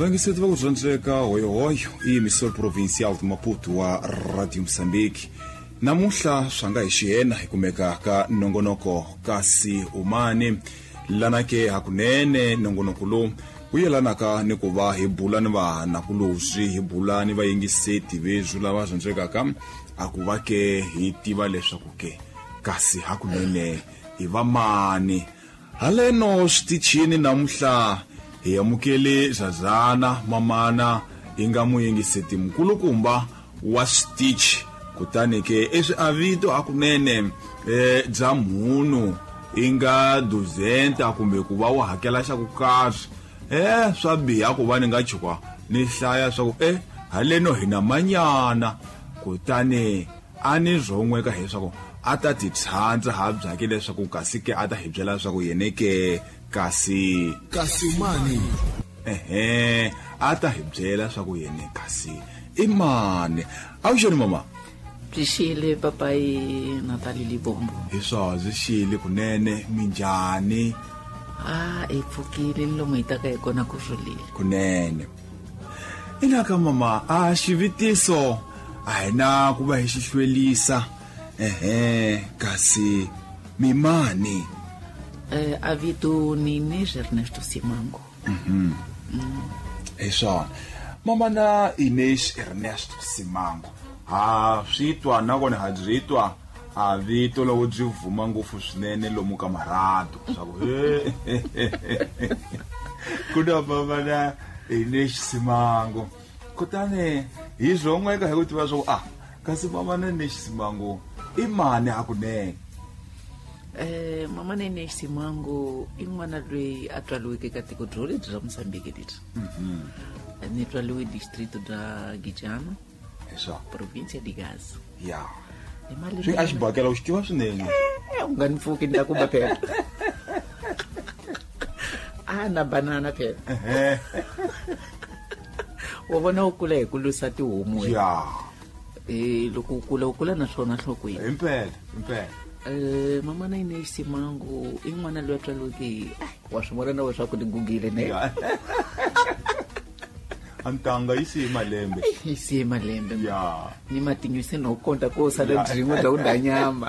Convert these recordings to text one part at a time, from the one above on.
Vangisete va ku rhandzeka hoyohoyo i emisora provincial de Maputo wa Radio Mozambique. Namuhla swanga hi xihena hi kumeka ka nongonoko kasi umani lana ke hakunene nongonoko lo uyelanaka ni ku va hi bula ni vanakulobyi hi bula ni vayingiseti vezwi lava rhandzekaka a ku va ke hi tiva leswaku ke kasi hakunene hi va mani haleno switichini namuhla hi amukele Zazana Mamana inga muyingiseti mkulukumba wa stitch kutani ke eswi avito hakunene bya munhu inga 200 kumbe ku va wa hakela xa ku kahle swa biha ku va ni nga chukwa ni hlaya swa ku haleno hina manyana kutani ani zongweka hi swa ku ata ti tshantsa ha byake leswaku kasi ke ata hi byela swa ku yene ke kasi mani ata hi byela swa ku yene kasi imani awuxoni mama Bishile papai Natali Libombo. Iswa zishile kunene minjani Ipfukile lomu itaka ekona kushulile kunene inaka mama xivitiso ahina ku va hi xihlwelisa kasi mimani avito ni Ernesto Simango Iswa mama na Ines Ernesto Simango switwa na kona hadzitwa avito lo byi vuma ngopfu swinene lomu ka marado swa ku kuna baba na Ines Simango kutani hi zongweka hi ku tiva swo kasi mama na Ines Simango imani hakunene mama na Ines Simango in'wana loyi a twaliweke ka tiko dro lebyi ra Mozambique leti ni twaliwe distrito da Gijano provincia di Gaza ya swi a xibakela u xitiva swinene u nga ni pfuki ni ta ku ba phela na banana phela wa vona u kula hi ku lusa tihomu ya loko u kula na swona nhlokweni impela mama na Ines Simango i n'wana loyi a twaliweke wa swi vona na we swa ku ni gugile ne antanga isi malembe ya ni matinyuse no konta ko sala dringo da udanyama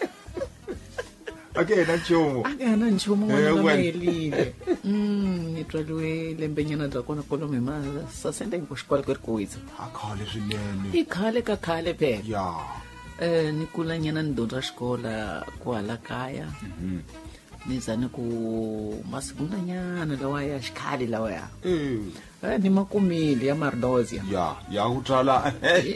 na nchumu ngwana melile ni twaliwe lembe nyana da kona kolome ma sa senda ku xikola ku ri kuitsa khale swinene i khale phela ya ni kula nyana ni dyondza xikola ku hala kaya ni zane ku masiguna nyana lawa ya xikhale lawa ya ni makumili ya Mardozia ya utsala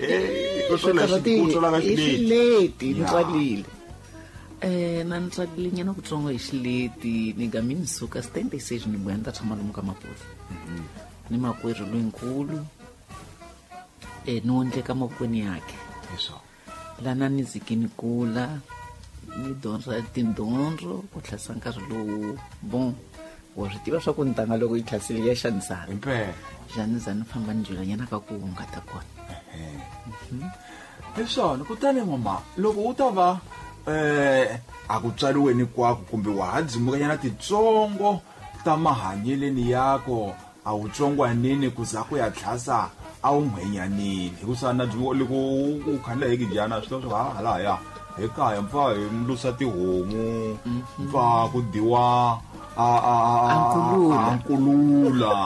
xileti ni tsalile na ni tsalile nyana ku tsonga hi xileti ni ga mini suka 76 ni bwenda tshama lomu ka Maputo ni makwerhu loyinkulu ni wondleka mavokweni yake lana ni zikini kula ni dyondza tindondzo ku tlhasa nkarhi lowu bon wa swi tiva swa ku ntanga loko yi tlhasile ya xanisana jani zani famba ni byela nyana ka ku hungata kona leswona kutani mama loko u ta va a ku tswaliweni kwako kumbe wa hadzimuka nyana titsongo ta mahanyeleni yako a wu tsongwanini ku za ku ya tlhasa a wu nhwenyanini hikusa na loko u khanela hi kijana swi tiva swa halaya ekaya mpfa hi mlusa tihomu mpfa ku diwa ankulula